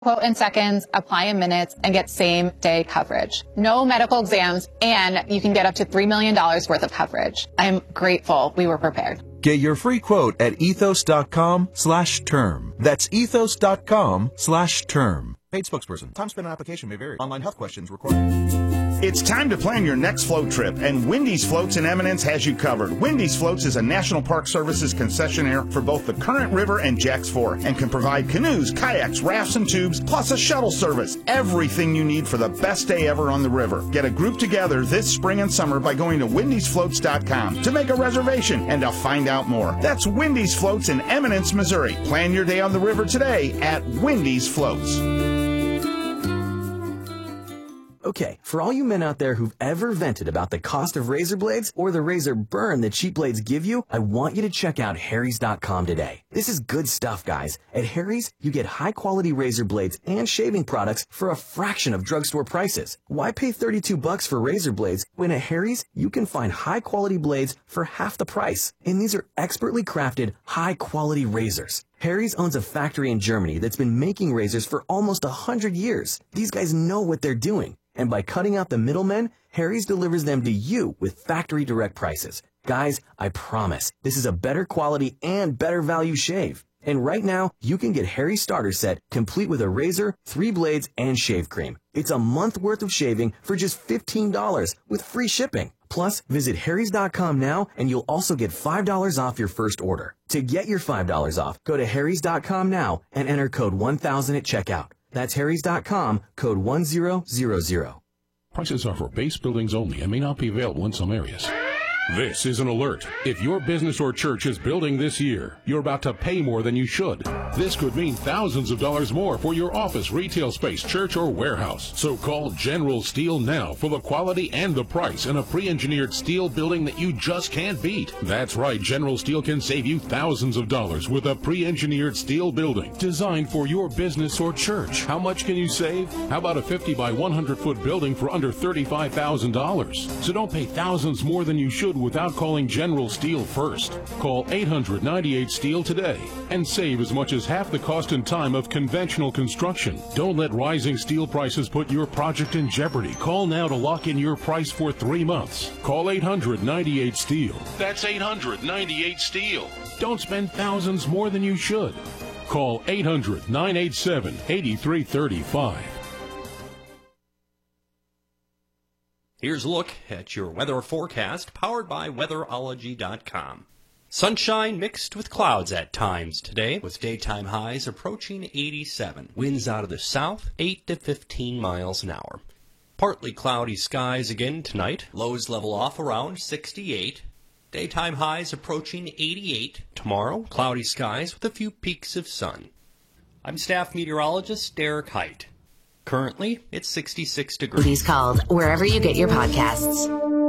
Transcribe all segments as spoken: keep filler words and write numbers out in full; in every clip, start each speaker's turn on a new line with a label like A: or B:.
A: Quote in seconds, apply in minutes, and get same-day coverage. No medical exams, and you can get up to three million dollars worth of coverage. I'm grateful we were prepared.
B: Get your free quote at ethos.com slash term. That's ethos.com slash term. Paid spokesperson. Time spent on application may vary. Online health questions required.
C: It's time to plan your next float trip, and Wendy's Floats in Eminence has you covered. Wendy's Floats is a National Park Services concessionaire for both the Current River and Jacks Fork, and can provide canoes, kayaks, rafts, and tubes, plus a shuttle service. Everything you need for the best day ever on the river. Get a group together this spring and summer by going to Wendy's Floats dot com to make a reservation and to find out more. That's Wendy's Floats in Eminence, Missouri. Plan your day on the river today at Wendy's Floats.
D: Okay, for all you men out there who've ever vented about the cost of razor blades or the razor burn that cheap blades give you, I want you to check out Harry's dot com today. This is good stuff, guys. At Harry's, you get high-quality razor blades and shaving products for a fraction of drugstore prices. Why pay thirty-two bucks for razor blades when at Harry's, you can find high-quality blades for half the price? And these are expertly crafted, high-quality razors. Harry's owns a factory in Germany that's been making razors for almost one hundred years. These guys know what they're doing. And by cutting out the middlemen, Harry's delivers them to you with factory direct prices. Guys, I promise, this is a better quality and better value shave. And right now, you can get Harry's starter set complete with a razor, three blades, and shave cream. It's a month worth of shaving for just fifteen dollars with free shipping. Plus, visit Harry's dot com now and you'll also get five dollars off your first order. To get your five dollars off, go to Harry's dot com now and enter code one thousand at checkout. That's Harry's dot com, code one thousand.
E: Prices are for base buildings only and may not be available in some areas. This is an alert. If your business or church is building this year, you're about to pay more than you should. This could mean thousands of dollars more for your office, retail space, church, or warehouse. So call General Steel now for the quality and the price in a pre-engineered steel building that you just can't beat. That's right, General Steel can save you thousands of dollars with a pre-engineered steel building designed for your business or church. How much can you save? How about a fifty by one hundred foot building for under thirty-five thousand dollars? So don't pay thousands more than you should without calling General Steel first. Call eight hundred ninety-eight steel today and save as much as half the cost and time of conventional construction. Don't let rising steel prices put your project in jeopardy. Call now to lock in your price for three months. Call eight hundred ninety-eight steel. That's eight hundred ninety-eight steel. Don't spend thousands more than you should. Call eight hundred nine eight seven eight three three five.
F: Here's a look at your weather forecast, powered by weatherology dot com. Sunshine mixed with clouds at times today, with daytime highs approaching eighty-seven. Winds out of the south, eight to fifteen miles an hour. Partly cloudy skies again tonight. Lows level off around sixty-eight. Daytime highs approaching eighty-eight. Tomorrow, cloudy skies with a few peaks of sun. I'm staff meteorologist Derek Height. Currently, it's sixty-six degrees.
G: He's called wherever you get your podcasts.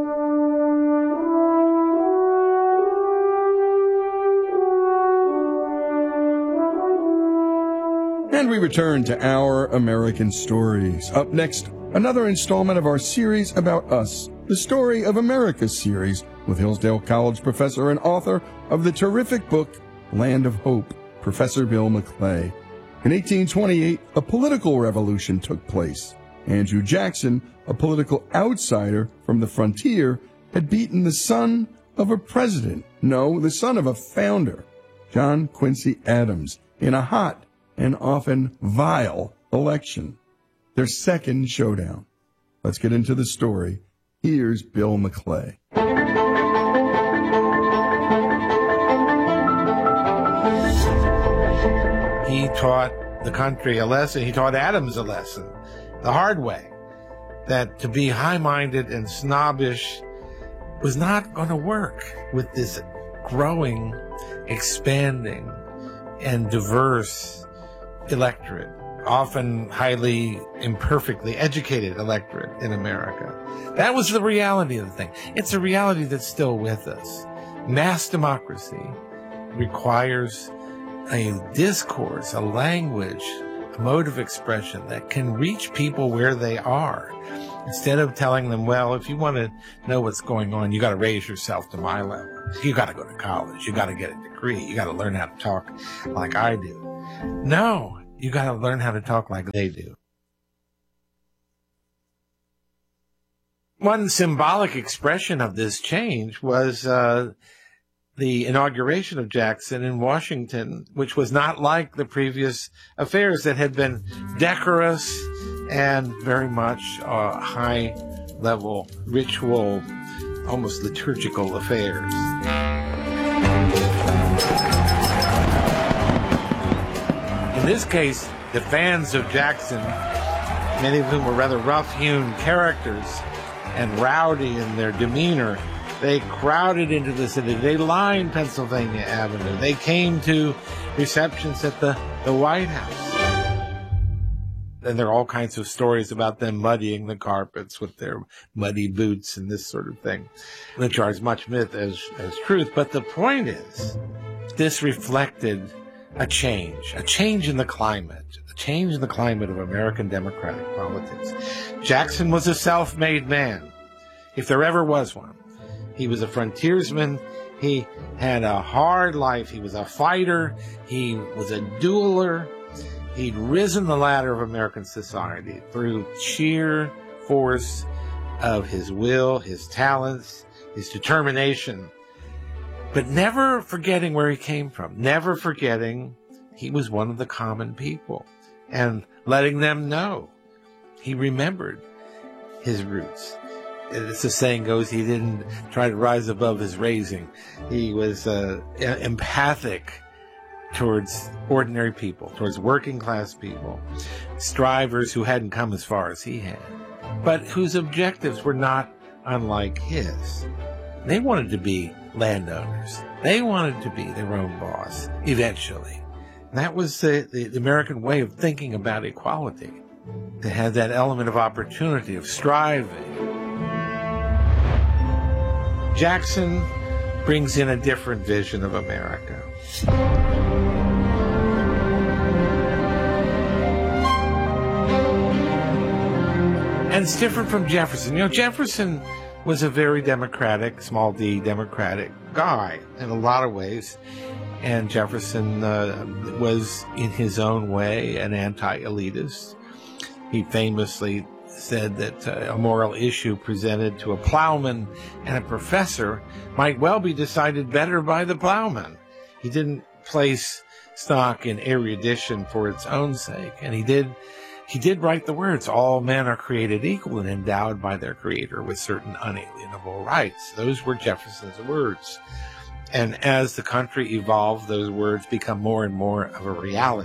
H: And we return to Our American Stories. Up next, another installment of our series about us, the Story of America series, with Hillsdale College professor and author of the terrific book, Land of Hope, Professor Bill McClay. In eighteen twenty-eight, a political revolution took place. Andrew Jackson, a political outsider from the frontier, had beaten the son of a president, no, the son of a founder, John Quincy Adams, in a hot and often vile election. Their second showdown. Let's get into the story. Here's Bill McClay.
I: He taught the country a lesson. He taught Adams a lesson, the hard way, that to be high-minded and snobbish was not going to work with this growing, expanding, and diverse electorate, often highly imperfectly educated electorate in America. That was the reality of the thing. It's a reality that's still with us. Mass democracy requires a discourse, a language, a mode of expression that can reach people where they are. Instead of telling them, well, if you want to know what's going on, you got to raise yourself to my level. You got to go to college. You got to get a degree. You got to learn how to talk like I do. No, you got to learn how to talk like they do. One symbolic expression of this change was uh, the inauguration of Jackson in Washington, which was not like the previous affairs that had been decorous and very much uh, high-level ritual, almost liturgical affairs. In this case, the fans of Jackson, many of whom were rather rough-hewn characters and rowdy in their demeanor, they crowded into the city. They lined Pennsylvania Avenue. They came to receptions at the, the White House. And there are all kinds of stories about them muddying the carpets with their muddy boots and this sort of thing, which are as much myth as, as truth. But the point is, this reflected a change, a change in the climate, a change in the climate of American democratic politics. Jackson was a self-made man, if there ever was one. He was a frontiersman. He had a hard life. He was a fighter. He was a dueler. He'd risen the ladder of American society through sheer force of his will, his talents, his determination, but never forgetting where he came from, never forgetting he was one of the common people, and letting them know he remembered his roots. As the saying goes, he didn't try to rise above his raising. He was uh, empathic towards ordinary people, towards working class people, strivers who hadn't come as far as he had, but whose objectives were not unlike his. They wanted to be landowners. They wanted to be their own boss, eventually. And that was the, the, the American way of thinking about equality. They had that element of opportunity, of striving. Jackson brings in a different vision of America. And it's different from Jefferson. You know, Jefferson was a very democratic, small d, democratic guy in a lot of ways. And Jefferson uh, was, in his own way, an anti-elitist. He famously said that uh, a moral issue presented to a plowman and a professor might well be decided better by the plowman. He didn't place stock in erudition for its own sake, and he did he did write the words, all men are created equal and endowed by their creator with certain unalienable rights. Those were Jefferson's words. And as the country evolved, those words become more and more of a reality.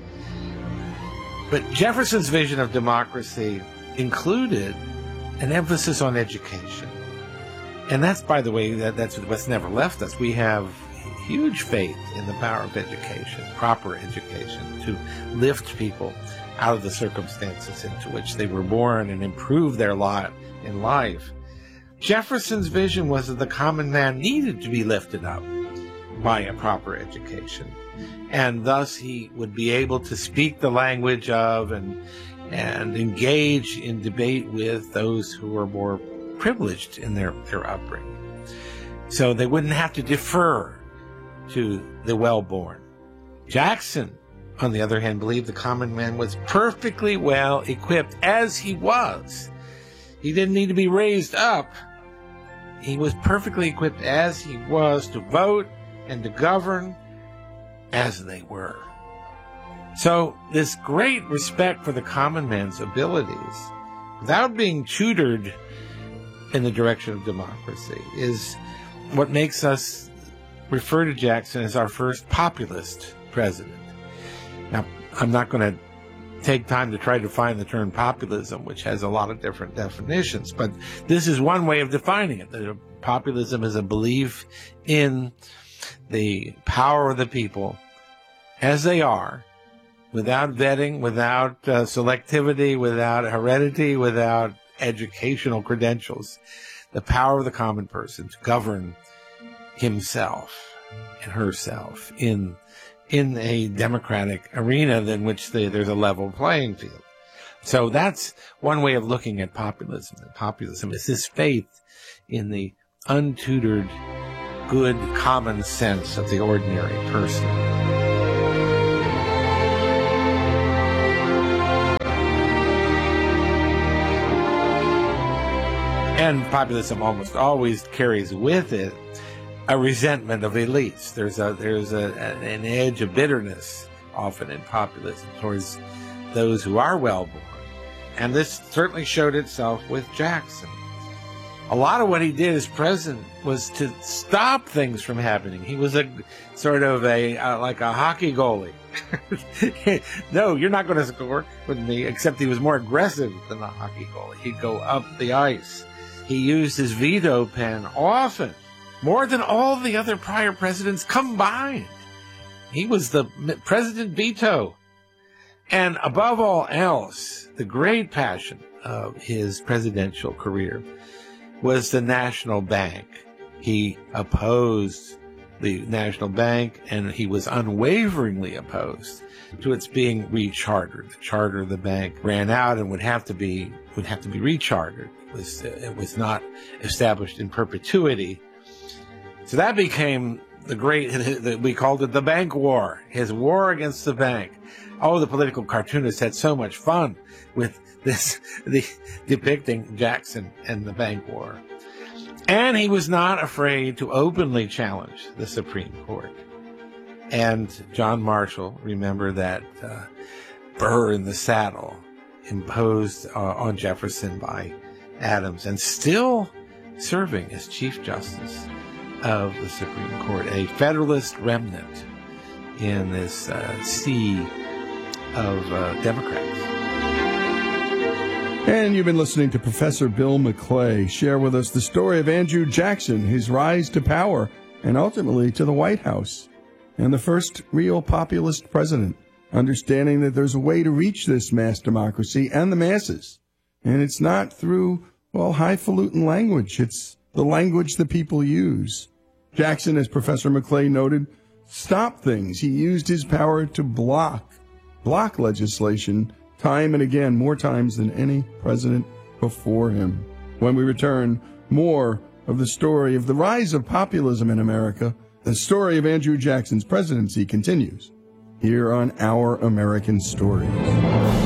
I: But Jefferson's vision of democracy included an emphasis on education. And that's, by the way, that, that's what's never left us. We have huge faith in the power of education, proper education, to lift people out of the circumstances into which they were born and improve their lot in life. Jefferson's vision was that the common man needed to be lifted up by a proper education. And thus he would be able to speak the language of and, and engage in debate with those who were more privileged in their, their upbringing. So they wouldn't have to defer to the well-born. Jackson, on the other hand, believed the common man was perfectly well equipped as he was. He didn't need to be raised up. He was perfectly equipped as he was to vote and to govern as they were. So this great respect for the common man's abilities, without being tutored in the direction of democracy, is what makes us refer to Jackson as our first populist president. Now, I'm not going to take time to try to define the term populism, which has a lot of different definitions, but this is one way of defining it. That populism is a belief in the power of the people as they are, without vetting, without uh, selectivity, without heredity, without educational credentials, the power of the common person to govern himself and herself in in a democratic arena in which the, there's a level playing field. So that's one way of looking at populism. And populism is this faith in the untutored, good common sense of the ordinary person. And populism almost always carries with it a resentment of elites. There's a there's a, an edge of bitterness often in populism towards those who are well-born. And this certainly showed itself with Jackson. A lot of what he did as president was to stop things from happening. He was a sort of a uh, like a hockey goalie. No, you're not going to score with me, except he was more aggressive than a hockey goalie. He'd go up the ice. He used his veto pen often, more than all the other prior presidents combined. He was the President Veto. And above all else, the great passion of his presidential career was the National Bank. He opposed the National Bank, and he was unwaveringly opposed to its being rechartered. The charter of the bank ran out and would have to be would have to be rechartered. It was it was not established in perpetuity. So that became the great, we called it the Bank War, his war against the bank. Oh, the political cartoonists had so much fun with this, the, depicting Jackson and the Bank War. And he was not afraid to openly challenge the Supreme Court. And John Marshall, remember that uh, burr in the saddle imposed uh, on Jefferson by Adams, and still serving as Chief Justice of the Supreme Court, a Federalist remnant in this uh, sea of uh, Democrats.
H: And you've been listening to Professor Bill McClay share with us the story of Andrew Jackson, his rise to power, and ultimately to the White House, and the first real populist president, understanding that there's a way to reach this mass democracy and the masses. And it's not through, well, highfalutin language. It's the language the people use. Jackson, as Professor McClay noted, stopped things. He used his power to block, block legislation time and again, more times than any president before him. When we return, more of the story of the rise of populism in America. The story of Andrew Jackson's presidency continues here on Our American Stories.